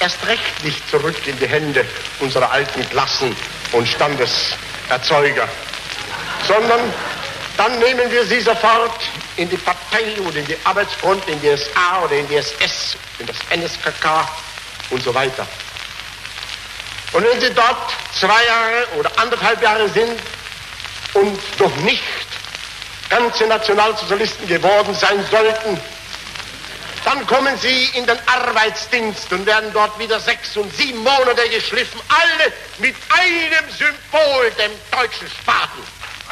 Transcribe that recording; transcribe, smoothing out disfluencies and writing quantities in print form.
erst recht nicht zurück in die Hände unserer alten Klassen- und Standeserzeuger, sondern dann nehmen wir sie sofort in die Partei oder in die Arbeitsfront, in die SA oder in die SS, in das NSKK und so weiter. Und wenn sie dort 2 Jahre oder 1,5 Jahre sind und noch nicht ganze Nationalsozialisten geworden sein sollten, dann kommen sie in den Arbeitsdienst und werden dort wieder 6 und 7 Monate geschliffen, alle mit einem Symbol, dem deutschen Spaten.